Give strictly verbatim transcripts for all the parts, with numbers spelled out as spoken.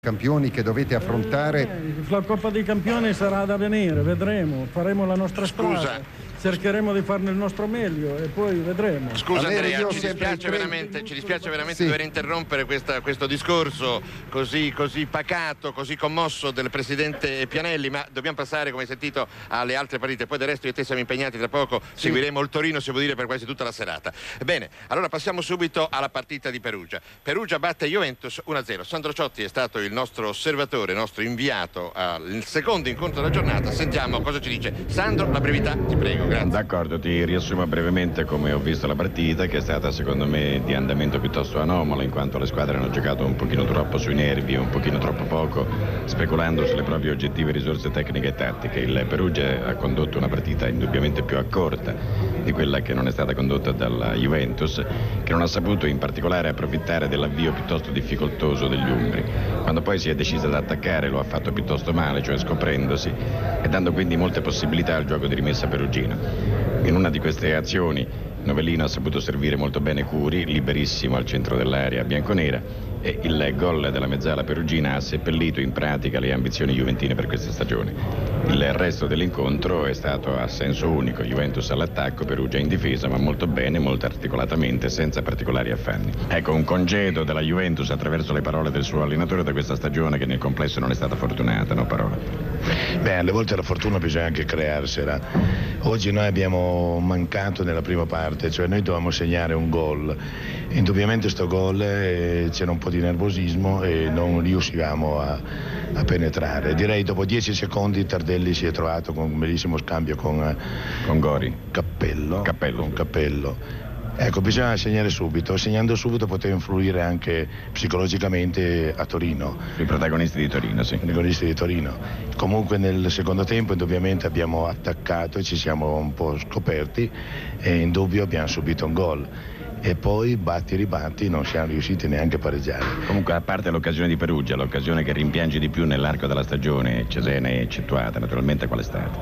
campioni che dovete affrontare? Eh, la Coppa dei Campioni sarà da venire, vedremo, faremo la nostra Scusa. strada, cercheremo di farne il nostro meglio e poi vedremo. Scusa Avere Andrea, io ci sempre dispiace il tre- veramente, ci dispiace veramente Sì. dover interrompere questa- questo discorso così, così pacato, così commosso del presidente Pianelli, ma dobbiamo passare, come hai sentito, alle altre partite. Poi del resto io e te siamo impegnati, tra poco Sì. seguiremo il Torino, si può dire, per quasi tutta la serata. Bene, allora passiamo subito alla partita di Perugia. Perugia batte Juventus uno a zero. Sandro Ciotti è stato il nostro osservatore, il nostro inviato al secondo incontro della giornata. Sentiamo cosa ci dice. Sandro, la brevità, ti prego, grazie. D'accordo, ti riassumo brevemente come ho visto la partita, che è stata secondo me di andamento piuttosto anomala, in quanto le squadre hanno giocato un pochino troppo sui nervi e un pochino troppo poco, speculando sulle proprie oggettive risorse tecniche e tattiche. Il Perugia ha condotto una partita indubbiamente più accorta di quella che non è stata condotta dalla Juventus, che non ha saputo in particolare approfittare dell'avvio piuttosto difficoltoso degli umbri. Quando poi si è decisa ad attaccare lo ha fatto piuttosto male, cioè scoprendosi e dando quindi molte possibilità al gioco di rimessa perugino. In una di queste azioni Novellino ha saputo servire molto bene Curi, liberissimo al centro dell'area bianconera, e il gol della mezzala perugina ha seppellito in pratica le ambizioni juventine per questa stagione. Il resto dell'incontro è stato a senso unico, Juventus all'attacco, Perugia in difesa, ma molto bene, molto articolatamente, senza particolari affanni. Ecco, un congedo della Juventus attraverso le parole del suo allenatore da questa stagione, che nel complesso non è stata fortunata, no Parola? Beh, alle volte la fortuna bisogna anche crearsela. Oggi noi abbiamo mancato nella prima parte, cioè noi dovevamo segnare un gol. Indubbiamente sto gol eh, c'era un po' di nervosismo e non riuscivamo a, a penetrare. Direi dopo dieci secondi Tardelli si è trovato con un bellissimo scambio con, eh, Con Gori. Cappello. Cappello, Con sì. Cappello. Ecco, bisogna segnare subito. Segnando subito poteva influire anche psicologicamente a Torino. I protagonisti di Torino, sì. Protagonisti di Torino. Comunque nel secondo tempo indubbiamente abbiamo attaccato e ci siamo un po' scoperti e in dubbio abbiamo subito un gol. E poi batti e ribatti non siamo riusciti neanche a pareggiare. Comunque, a parte l'occasione di Perugia, l'occasione che rimpiangi di più nell'arco della stagione, Cesena eccettuata, naturalmente, qual è stata?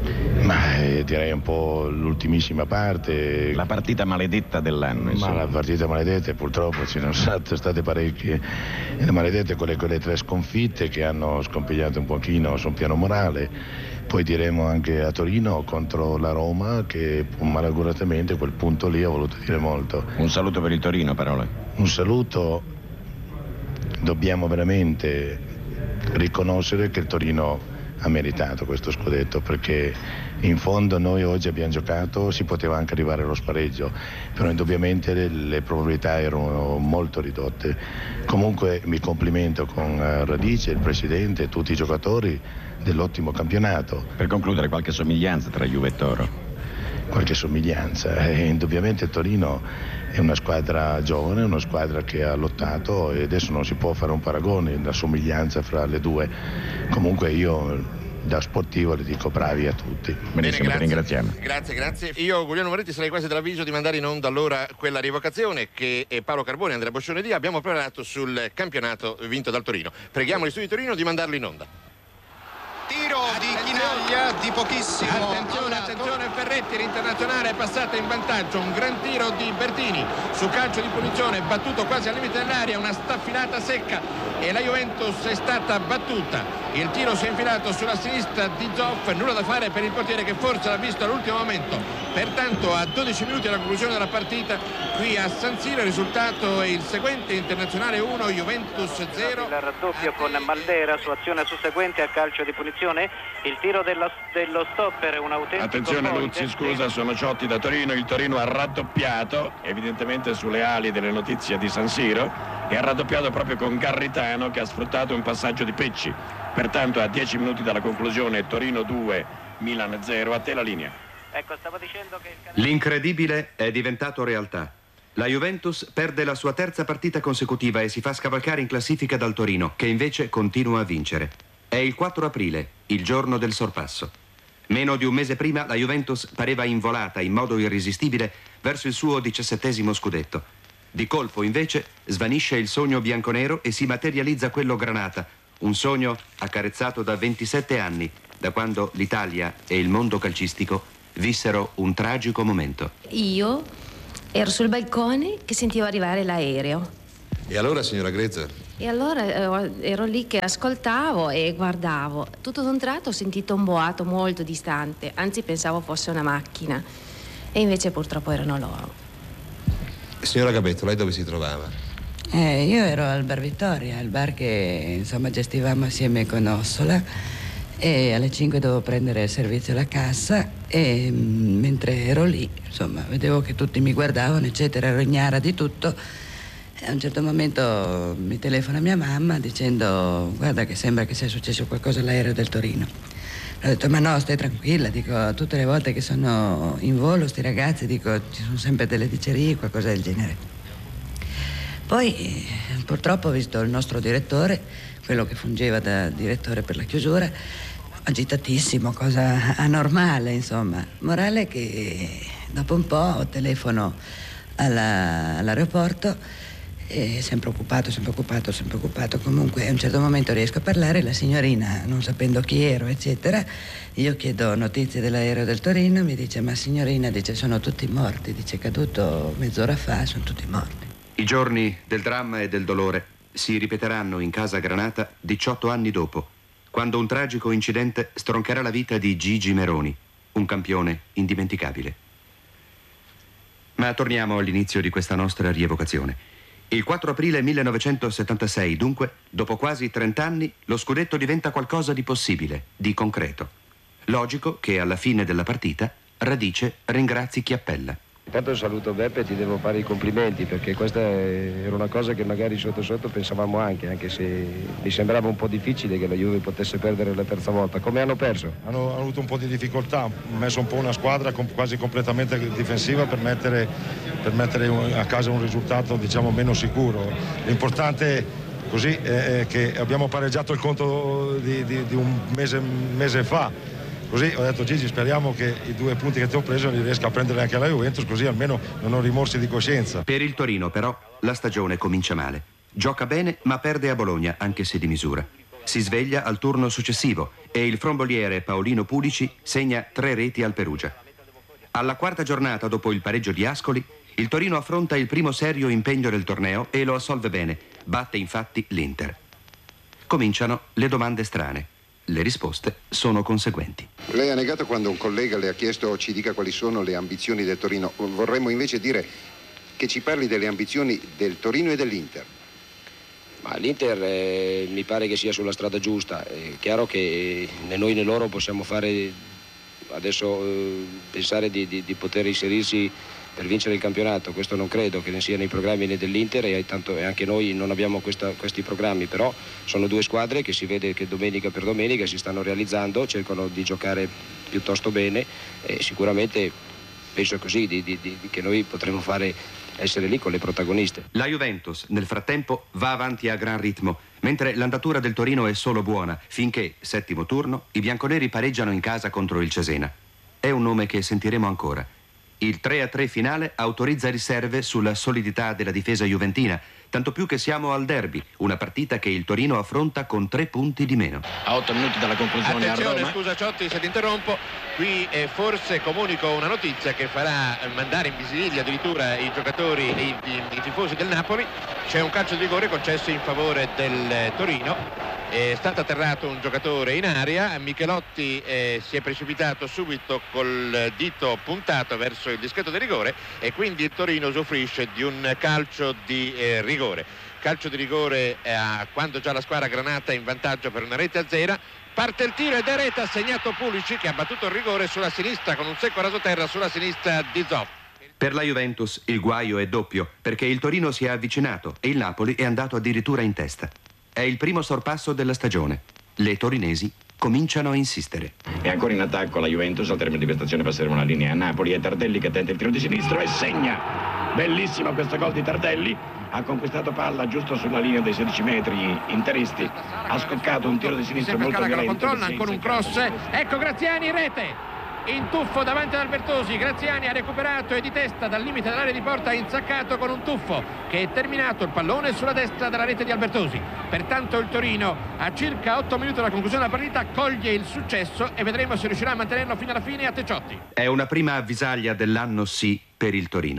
Ma eh, direi un po' l'ultimissima parte. La partita maledetta dell'anno, Ma insomma. la partita maledetta, purtroppo ci sono state, state parecchie. E le maledette, quelle, quelle tre sconfitte che hanno scompigliato un pochino sul piano morale. Poi diremo anche a Torino contro la Roma, che malauguratamente quel punto lì ha voluto dire molto. Un saluto per il Torino, Parola. Un saluto. Dobbiamo veramente riconoscere che il Torino ha meritato questo scudetto, perché in fondo noi oggi abbiamo giocato, si poteva anche arrivare allo spareggio, però indubbiamente le, le probabilità erano molto ridotte. Comunque mi complimento con Radice, il presidente e tutti i giocatori dell'ottimo campionato. Per concludere, qualche somiglianza tra Juve e Toro? Qualche somiglianza, e indubbiamente il Torino è una squadra giovane, una squadra che ha lottato e adesso non si può fare un paragone, una somiglianza fra le due. Comunque io da sportivo le dico bravi a tutti. Benissimo, ti ringraziamo. Grazie, grazie. Io, Giuliano Moretti, sarei quasi dell'avviso di mandare in onda allora quella rievocazione che Paolo Carboni e Andrea Boscione Dia abbiamo preparato sul campionato vinto dal Torino. Preghiamo gli studi di Torino di mandarlo in onda. Tiro di Chinaglia di pochissimo. Attenzione, attenzione, Ferretti, l'internazionale è passata in vantaggio, un gran tiro di Bertini su calcio di punizione, battuto quasi al limite dell'area, una staffilata secca e la Juventus è stata battuta. Il tiro si è infilato sulla sinistra di Zoff, nulla da fare per il portiere che forse l'ha visto all'ultimo momento. Pertanto a dodici minuti dalla conclusione della partita qui a San Siro il risultato è il seguente: Internazionale uno, Juventus zero. Il raddoppio con Maldera su azione susseguente a calcio di punizione. Il tiro dello, dello stopper, un autentico Attenzione gol. Luzzi, scusa, sono Ciotti da Torino. Il Torino ha raddoppiato, evidentemente sulle ali delle notizie di San Siro, e ha raddoppiato proprio con Garritano, che ha sfruttato un passaggio di Pecci. Pertanto a dieci minuti dalla conclusione Torino due, Milan zero. A te la linea. Ecco, stavo dicendo che il... L'incredibile è diventato realtà. La Juventus perde la sua terza partita consecutiva e si fa scavalcare in classifica dal Torino, che invece continua a vincere. È il quattro aprile, il giorno del sorpasso. Meno di un mese prima la Juventus pareva involata in modo irresistibile verso il suo diciassettesimo scudetto. Di colpo invece svanisce il sogno bianconero e si materializza quello granata, un sogno accarezzato da ventisette anni, da quando l'Italia e il mondo calcistico vissero un tragico momento. Io ero sul balcone che sentivo arrivare l'aereo. E allora, signora Grezza? E allora eh, ero lì che ascoltavo e guardavo. Tutto d'un tratto ho sentito un boato molto distante, anzi pensavo fosse una macchina. E invece purtroppo erano loro. Signora Gabetto, lei dove si trovava? Eh, io ero al Bar Vittoria, il bar che insomma gestivamo assieme con Ossola, e alle cinque dovevo prendere il servizio alla cassa e mh, mentre ero lì, insomma, vedevo che tutti mi guardavano, eccetera, ero ignara di tutto. E a un certo momento mi telefona mia mamma dicendo: guarda che sembra che sia successo qualcosa all'aereo del Torino. Ho detto: ma no, stai tranquilla, dico, tutte le volte che sono in volo sti ragazzi, dico, ci sono sempre delle dicerie, qualcosa del genere. Poi purtroppo ho visto il nostro direttore, quello che fungeva da direttore per la chiusura, agitatissimo, cosa anormale, insomma. Morale che dopo un po' telefono alla, all'aeroporto e sempre occupato, sempre occupato, sempre occupato. Comunque a un certo momento riesco a parlare, la signorina, non sapendo chi ero, eccetera, io chiedo notizie dell'aereo del Torino, mi dice: ma signorina, dice, sono tutti morti, dice, caduto mezz'ora fa, sono tutti morti. I giorni del dramma e del dolore si ripeteranno in Casa Granata diciotto anni dopo, quando un tragico incidente stroncherà la vita di Gigi Meroni, un campione indimenticabile. Ma torniamo all'inizio di questa nostra rievocazione. Il quattro aprile millenovecentosettantasei, dunque, dopo quasi trent'anni, lo scudetto diventa qualcosa di possibile, di concreto. Logico che alla fine della partita Radice ringrazi chi appella. Intanto saluto Beppe e ti devo fare i complimenti, perché questa era una cosa che magari sotto sotto pensavamo anche, anche se mi sembrava un po' difficile che la Juve potesse perdere la terza volta. Come hanno perso? Hanno, hanno avuto un po' di difficoltà, hanno messo un po' una squadra quasi completamente difensiva per mettere, per mettere a casa un risultato, diciamo, meno sicuro. L'importante così è che abbiamo pareggiato il conto di, di, di un mese, mese fa. Così ho detto: Gigi, speriamo che i due punti che ti ho preso li riesca a prendere anche alla Juventus, così almeno non ho rimorsi di coscienza. Per il Torino però la stagione comincia male. Gioca bene ma perde a Bologna, anche se di misura. Si sveglia al turno successivo e il fromboliere Paolino Pulici segna tre reti al Perugia. Alla quarta giornata dopo il pareggio di Ascoli, il Torino affronta il primo serio impegno del torneo e lo assolve bene. Batte infatti l'Inter. Cominciano le domande strane. Le risposte sono conseguenti. Lei ha negato quando un collega le ha chiesto ci dica quali sono le ambizioni del Torino. Vorremmo invece dire che ci parli delle ambizioni del Torino e dell'Inter. Ma l'Inter eh, mi pare che sia sulla strada giusta. È chiaro che né noi né loro possiamo fare adesso eh, pensare di, di, di poter inserirsi per vincere il campionato. Questo non credo che ne sia nei programmi né dell'Inter e, tanto, e anche noi non abbiamo questa, questi programmi, però sono due squadre che si vede che domenica per domenica si stanno realizzando, cercano di giocare piuttosto bene e sicuramente penso così di, di, di, che noi potremo fare, essere lì con le protagoniste. La Juventus nel frattempo va avanti a gran ritmo, mentre l'andatura del Torino è solo buona, finché, settimo turno, i bianconeri pareggiano in casa contro il Cesena. È un nome che sentiremo ancora. Il tre a tre finale autorizza riserve sulla solidità della difesa juventina, tanto più che siamo al derby, una partita che il Torino affronta con tre punti di meno. A otto minuti dalla conclusione a Attenzione, Roma. scusa Ciotti se ti interrompo, qui eh, forse comunico una notizia che farà mandare in visiliglia addirittura i giocatori e i, i, i tifosi del Napoli. C'è un calcio di rigore concesso in favore del eh, Torino. È stato atterrato un giocatore in aria, Michelotti eh, si è precipitato subito col dito puntato verso il dischetto di rigore e quindi il Torino usufruisce di un calcio di eh, rigore. Calcio di rigore eh, quando già la squadra granata è in vantaggio per una rete a zero. Parte il tiro ed è rete, ha segnato Pulici che ha battuto il rigore sulla sinistra con un secco rasoterra sulla sinistra di Zoff. Per la Juventus il guaio è doppio perché il Torino si è avvicinato e il Napoli è andato addirittura in testa. È il primo sorpasso della stagione. Le torinesi cominciano a insistere. E ancora in attacco la Juventus, al termine di prestazione passeremo una linea a Napoli e Tardelli che tenta il tiro di sinistro e segna. Bellissimo questo gol di Tardelli. Ha conquistato palla giusto sulla linea dei sedici metri interisti. Ha scoccato un tiro di sinistro molto violento. Lo controlla, ancora un cross. Ecco Graziani, rete. In tuffo davanti ad Albertosi, Graziani ha recuperato e di testa dal limite dell'area di porta ha insaccato con un tuffo che è terminato il pallone sulla destra della rete di Albertosi. Pertanto il Torino a circa otto minuti dalla conclusione della partita coglie il successo e vedremo se riuscirà a mantenerlo fino alla fine a Teciotti. È una prima avvisaglia dell'anno sì per il Torino.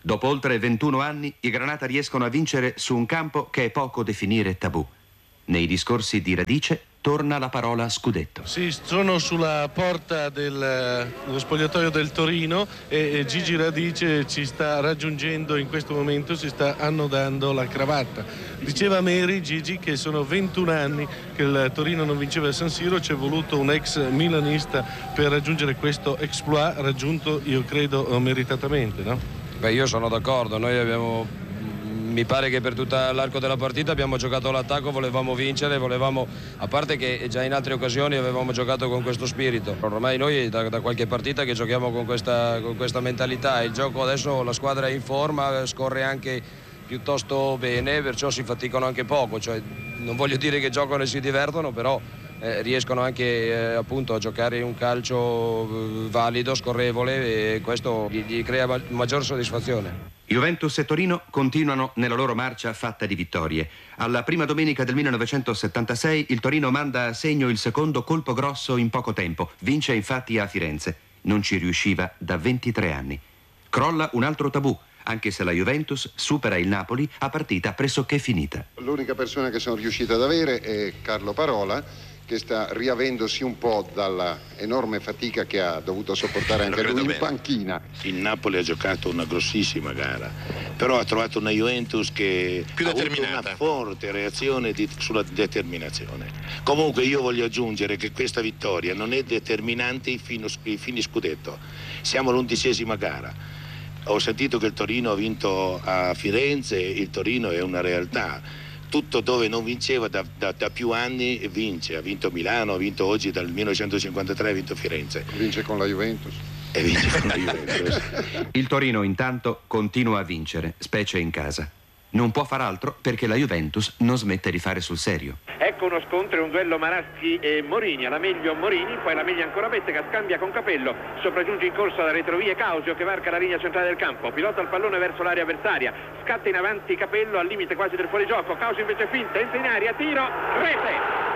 Dopo oltre ventuno anni, i Granata riescono a vincere su un campo che è poco definire tabù. Nei discorsi di Radice torna la parola scudetto. Sì, sono sulla porta del, dello spogliatoio del Torino e, e Gigi Radice ci sta raggiungendo in questo momento, si sta annodando la cravatta. Diceva Meri, Gigi, che sono ventuno anni che il Torino non vinceva il San Siro, ci è voluto un ex milanista per raggiungere questo exploit raggiunto, io credo, meritatamente, no? Beh, io sono d'accordo, noi abbiamo... Mi pare che per tutto l'arco della partita abbiamo giocato all'attacco, volevamo vincere, volevamo, a parte che già in altre occasioni avevamo giocato con questo spirito. Ormai noi da, da qualche partita che giochiamo con questa, con questa mentalità, il gioco adesso, la squadra è in forma, scorre anche piuttosto bene, perciò si faticano anche poco, cioè, non voglio dire che giocano e si divertono, però eh, riescono anche eh, appunto a giocare un calcio eh, valido, scorrevole, e questo gli, gli crea ma- maggior soddisfazione. Juventus e Torino continuano nella loro marcia fatta di vittorie. Alla prima domenica del millenovecentosettantasei il Torino manda a segno il secondo colpo grosso in poco tempo. Vince infatti a Firenze. Non ci riusciva da ventitré anni. Crolla un altro tabù, anche se la Juventus supera il Napoli a partita pressoché finita. L'unica persona che sono riuscito ad avere è Carlo Parola, che sta riavendosi un po' dalla enorme fatica che ha dovuto sopportare anche lui in bene. panchina. Il Napoli ha giocato una grossissima gara, però ha trovato una Juventus che più ha avuto una forte reazione di, sulla determinazione. Comunque io voglio aggiungere che questa vittoria non è determinante ai fini, ai fini scudetto. Siamo all'undicesima gara. Ho sentito che il Torino ha vinto a Firenze, il Torino è una realtà. Tutto dove non vinceva da, da, da più anni vince, ha vinto Milano, ha vinto oggi dal millenovecentocinquantatré, ha vinto Firenze. Vince con la Juventus. E vince con la Juventus. Il Torino intanto continua a vincere, specie in casa. Non può far altro perché la Juventus non smette di fare sul serio. Ecco uno scontro, un duello Maraschi e Morini, alla meglio Morini, poi la meglio ancora Bettega, scambia con Capello, sopraggiunge in corsa da retrovie Causio che varca la linea centrale del campo, pilota il pallone verso l'area avversaria, scatta in avanti Capello al limite quasi del fuorigioco, Causio invece finta, entra in aria, tiro, rete!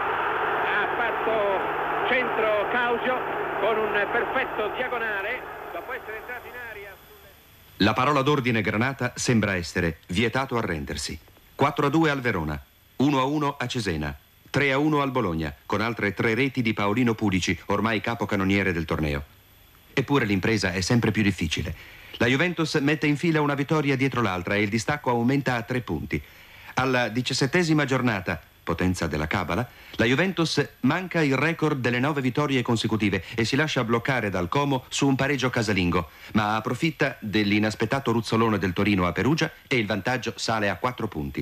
Ha fatto centro Causio con un perfetto diagonale, dopo essere entrato in aria. La parola d'ordine Granata sembra essere vietato arrendersi. quattro a due al Verona, uno a uno a Cesena, tre a uno al Bologna, con altre tre reti di Paolino Pulici, ormai capocannoniere del torneo. Eppure l'impresa è sempre più difficile. La Juventus mette in fila una vittoria dietro l'altra e il distacco aumenta a tre punti. Alla diciassettesima giornata, potenza della Cabala, la Juventus manca il record delle nove vittorie consecutive e si lascia bloccare dal Como su un pareggio casalingo, ma approfitta dell'inaspettato ruzzolone del Torino a Perugia e il vantaggio sale a quattro punti.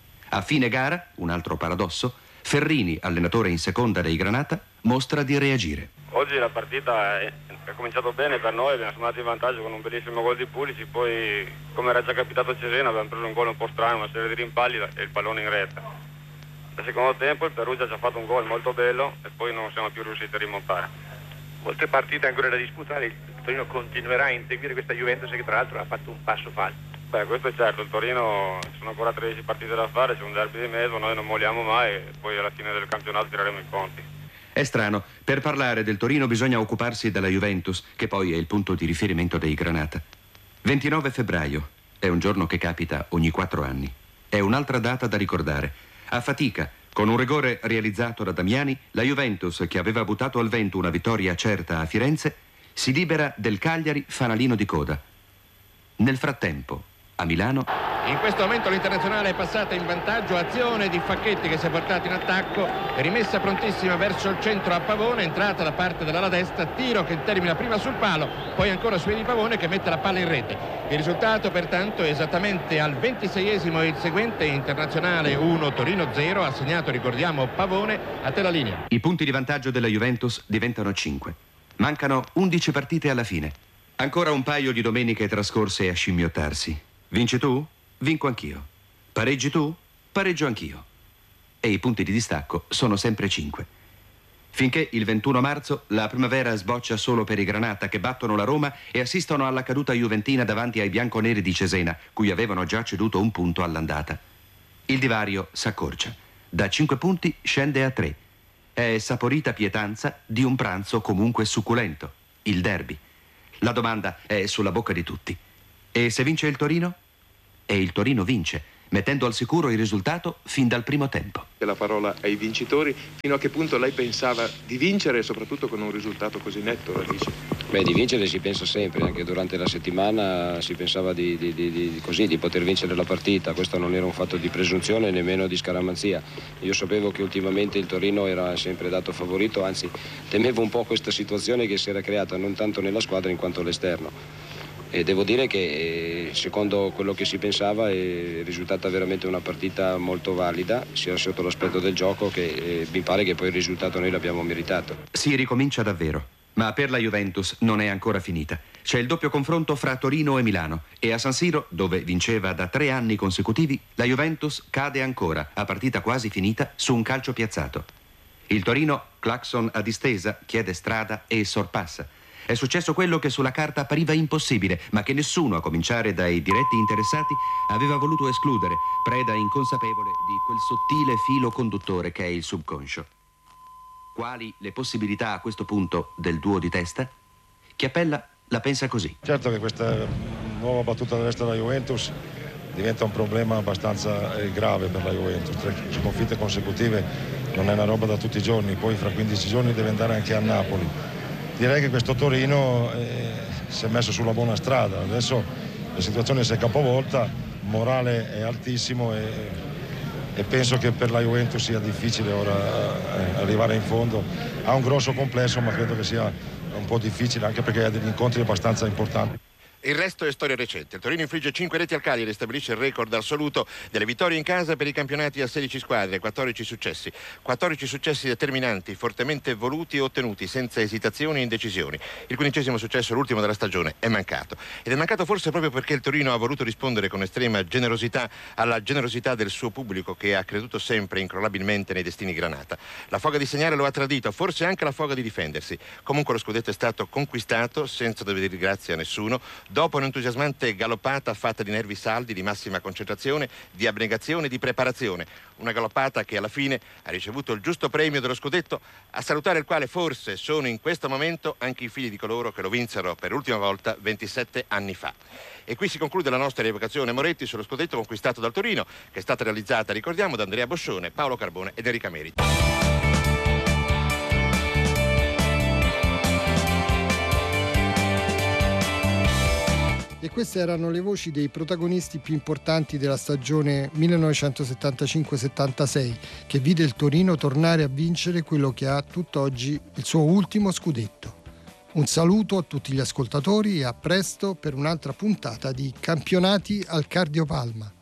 A fine gara, un altro paradosso, Ferrini, allenatore in seconda dei Granata, mostra di reagire. Oggi la partita è, è cominciato bene per noi, abbiamo suonato in vantaggio con un bellissimo gol di Pulici, poi come era già capitato a Cesena abbiamo preso un gol un po' strano, una serie di rimpalli e il pallone in rete. Nel secondo tempo il Perugia ci ha fatto un gol molto bello e poi non siamo più riusciti a rimontare. Molte partite ancora da disputare, il Torino continuerà a inseguire questa Juventus che tra l'altro ha fatto un passo falso. Beh, questo è certo, il Torino ci sono ancora tredici partite da fare, c'è un derby di mezzo, noi non molliamo mai e poi alla fine del campionato tireremo i conti. È strano, per parlare del Torino bisogna occuparsi della Juventus, che poi è il punto di riferimento dei Granata. ventinove febbraio, è un giorno che capita ogni quattro anni. È un'altra data da ricordare. A fatica, con un rigore realizzato da Damiani, la Juventus, che aveva buttato al vento una vittoria certa a Firenze, si libera del Cagliari fanalino di coda. Nel frattempo, a Milano... In questo momento l'Internazionale è passata in vantaggio, azione di Facchetti che si è portato in attacco, rimessa prontissima verso il centro a Pavone, entrata da parte dell'ala destra, tiro che termina prima sul palo, poi ancora su Edi Pavone che mette la palla in rete. Il risultato pertanto è esattamente al ventiseiesimo il seguente, Internazionale uno Torino zero, ha segnato, ricordiamo, Pavone. A te la linea. I punti di vantaggio della Juventus diventano cinque. Mancano undici partite alla fine. Ancora un paio di domeniche trascorse a scimmiottarsi. Vinci tu? Vinco anch'io. Pareggi tu? Pareggio anch'io. E i punti di distacco sono sempre cinque. Finché il ventuno marzo la primavera sboccia solo per i Granata che battono la Roma e assistono alla caduta juventina davanti ai bianconeri di Cesena, cui avevano già ceduto un punto all'andata. Il divario s'accorcia. Da cinque punti scende a tre. È saporita pietanza di un pranzo comunque succulento, il derby. La domanda è sulla bocca di tutti. E se vince il Torino? E il Torino vince, mettendo al sicuro il risultato fin dal primo tempo. La parola ai vincitori, fino a che punto lei pensava di vincere, soprattutto con un risultato così netto, Radice? Beh, di vincere si pensa sempre, anche durante la settimana si pensava di, di, di, di, così, di poter vincere la partita. Questo non era un fatto di presunzione, nemmeno di scaramanzia. Io sapevo che ultimamente il Torino era sempre dato favorito, anzi temevo un po' questa situazione che si era creata non tanto nella squadra in quanto all'esterno. E devo dire che secondo quello che si pensava è risultata veramente una partita molto valida, sia sotto l'aspetto del gioco che eh, mi pare che poi il risultato noi l'abbiamo meritato. Si ricomincia davvero, ma per la Juventus non è ancora finita. C'è il doppio confronto fra Torino e Milano e a San Siro, dove vinceva da tre anni consecutivi, la Juventus cade ancora, a partita quasi finita, su un calcio piazzato. Il Torino, clacson a distesa, chiede strada e sorpassa. È successo quello che sulla carta appariva impossibile, ma che nessuno, a cominciare dai diretti interessati, aveva voluto escludere, preda inconsapevole di quel sottile filo conduttore che è il subconscio. Quali le possibilità a questo punto del duo di testa? Chiappella la pensa così. Certo che questa nuova battuta da destra della Juventus diventa un problema abbastanza grave per la Juventus. Tre sconfitte consecutive non è una roba da tutti i giorni, poi fra quindici giorni deve andare anche a Napoli. Direi che questo Torino eh, si è messo sulla buona strada, adesso la situazione si è capovolta, il morale è altissimo e, e penso che per la Juventus sia difficile ora eh, arrivare in fondo. Ha un grosso complesso, ma credo che sia un po' difficile anche perché ha degli incontri abbastanza importanti. Il resto è storia recente. Il Torino infligge cinque reti al Cagliari e stabilisce il record assoluto delle vittorie in casa per i campionati a sedici squadre, quattordici successi. quattordici successi determinanti, fortemente voluti e ottenuti, senza esitazioni e indecisioni. Il quindicesimo successo, l'ultimo della stagione, è mancato. Ed è mancato forse proprio perché il Torino ha voluto rispondere con estrema generosità alla generosità del suo pubblico, che ha creduto sempre incrollabilmente nei destini granata. La foga di segnare lo ha tradito, forse anche la foga di difendersi. Comunque lo scudetto è stato conquistato senza dover dire grazie a nessuno, dopo un'entusiasmante galoppata fatta di nervi saldi, di massima concentrazione, di abnegazione e di preparazione. Una galoppata che alla fine ha ricevuto il giusto premio dello scudetto, a salutare il quale forse sono in questo momento anche i figli di coloro che lo vinsero per l'ultima volta ventisette anni fa. E qui si conclude la nostra rievocazione Moretti sullo scudetto conquistato dal Torino, che è stata realizzata, ricordiamo, da Andrea Boscione, Paolo Carbone ed Enrica Meriti. E queste erano le voci dei protagonisti più importanti della stagione millenovecentosettantacinque settantasei, che vide il Torino tornare a vincere quello che ha tutt'oggi il suo ultimo scudetto. Un saluto a tutti gli ascoltatori e a presto per un'altra puntata di Campionati al Cardiopalma.